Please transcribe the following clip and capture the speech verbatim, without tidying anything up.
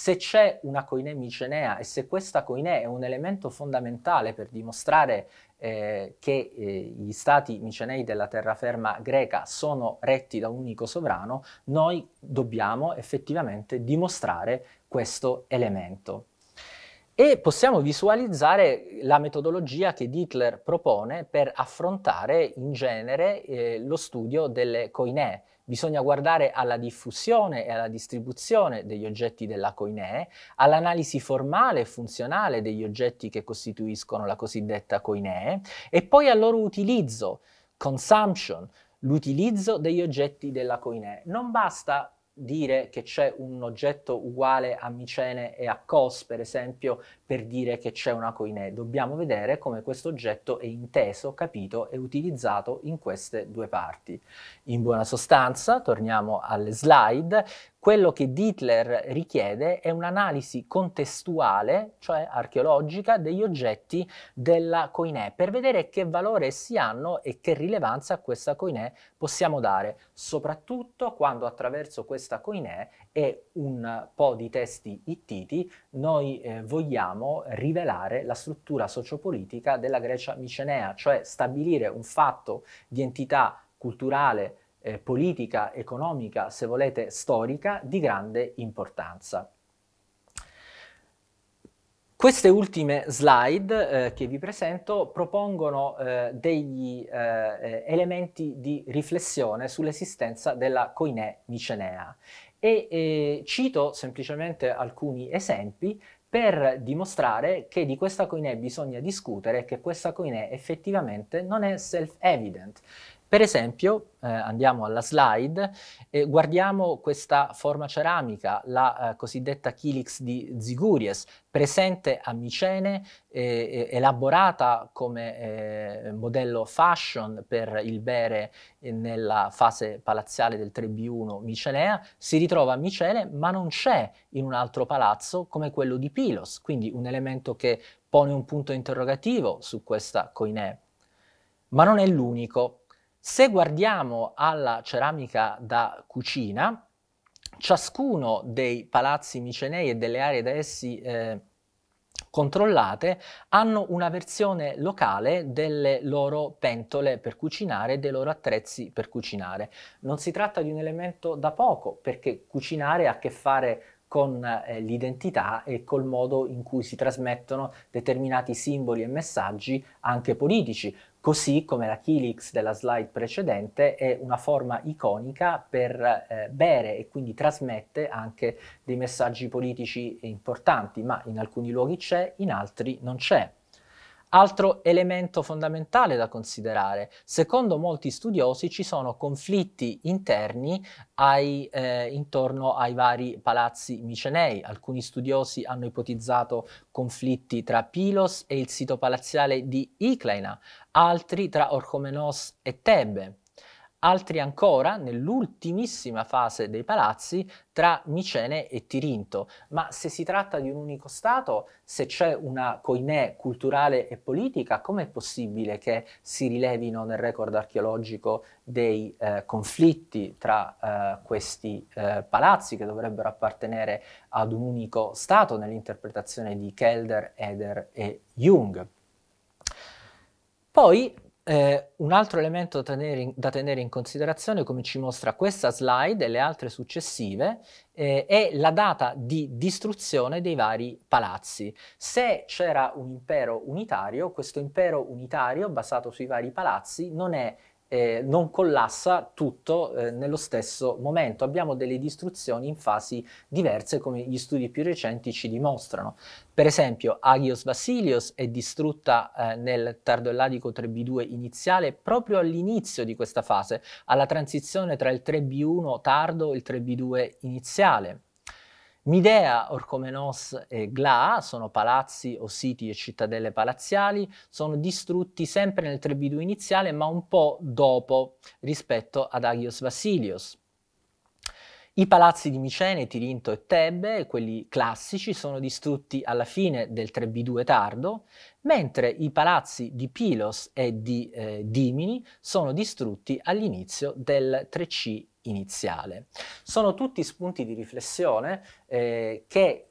Se c'è una coinè micenea e se questa coinè è un elemento fondamentale per dimostrare eh, che eh, gli stati micenei della terraferma greca sono retti da un unico sovrano, noi dobbiamo effettivamente dimostrare questo elemento. E possiamo visualizzare la metodologia che Dittler propone per affrontare in genere eh, lo studio delle coinee. Bisogna guardare alla diffusione e alla distribuzione degli oggetti della coinee, all'analisi formale e funzionale degli oggetti che costituiscono la cosiddetta coinee e poi al loro utilizzo, consumption, l'utilizzo degli oggetti della coinee. Non basta dire che c'è un oggetto uguale a Micene e a Cos, per esempio, per dire che c'è una coinè. Dobbiamo vedere come questo oggetto è inteso, capito e utilizzato in queste due parti. In buona sostanza, torniamo alle slide, quello che Dittler richiede è un'analisi contestuale, cioè archeologica, degli oggetti della coinè, per vedere che valore essi hanno e che rilevanza a questa coinè possiamo dare, soprattutto quando attraverso questa coinè e un po' di testi ittiti noi eh, vogliamo rivelare la struttura sociopolitica della Grecia micenea, cioè stabilire un fatto di entità culturale, eh, politica, economica, se volete storica, di grande importanza. Queste ultime slide eh, che vi presento propongono eh, degli eh, elementi di riflessione sull'esistenza della coinè micenea e eh, cito semplicemente alcuni esempi per dimostrare che di questa coinè bisogna discutere e che questa coinè effettivamente non è self-evident. Per esempio, eh, andiamo alla slide, eh, guardiamo questa forma ceramica, la eh, cosiddetta Chilix di Ziguries, presente a Micene, eh, elaborata come eh, modello fashion per il bere eh, nella fase palaziale del tre B uno micenea, si ritrova a Micene ma non c'è in un altro palazzo come quello di Pilos, quindi un elemento che pone un punto interrogativo su questa coinè. Ma non è l'unico. Se guardiamo alla ceramica da cucina, ciascuno dei palazzi micenei e delle aree da essi eh, controllate hanno una versione locale delle loro pentole per cucinare, dei loro attrezzi per cucinare. Non si tratta di un elemento da poco, perché cucinare ha a che fare con eh, l'identità e col modo in cui si trasmettono determinati simboli e messaggi anche politici, così come la Chilix della slide precedente è una forma iconica per eh, bere e quindi trasmette anche dei messaggi politici importanti, ma in alcuni luoghi c'è, in altri non c'è. Altro elemento fondamentale da considerare, secondo molti studiosi ci sono conflitti interni ai, eh, intorno ai vari palazzi micenei. Alcuni studiosi hanno ipotizzato conflitti tra Pilos e il sito palaziale di Iclaina, altri tra Orchomenos e Tebe. Altri ancora, nell'ultimissima fase dei palazzi, tra Micene e Tirinto. Ma se si tratta di un unico Stato, se c'è una coinè culturale e politica, com'è possibile che si rilevino nel record archeologico dei eh, conflitti tra eh, questi eh, palazzi che dovrebbero appartenere ad un unico Stato nell'interpretazione di Kelder, Eder e Jung? Poi eh, un altro elemento da tenere, in, da tenere in considerazione, come ci mostra questa slide e le altre successive, eh, è la data di distruzione dei vari palazzi. Se c'era un impero unitario, questo impero unitario basato sui vari palazzi non è Eh, non collassa tutto eh, nello stesso momento. Abbiamo delle distruzioni in fasi diverse, come gli studi più recenti ci dimostrano. Per esempio, Agios Vasilios è distrutta eh, nel tardoelladico tre B due iniziale proprio all'inizio di questa fase, alla transizione tra il tre B uno tardo e il tre B due iniziale. Midea, Orchomenos e Glaa sono palazzi o siti e cittadelle palaziali, sono distrutti sempre nel tre B due iniziale ma un po' dopo rispetto ad Agios Vasilios. I palazzi di Micene, Tirinto e Tebe, quelli classici, sono distrutti alla fine del tre B due tardo, mentre i palazzi di Pilos e di eh, Dimini sono distrutti all'inizio del tre C iniziale. Sono tutti spunti di riflessione eh, che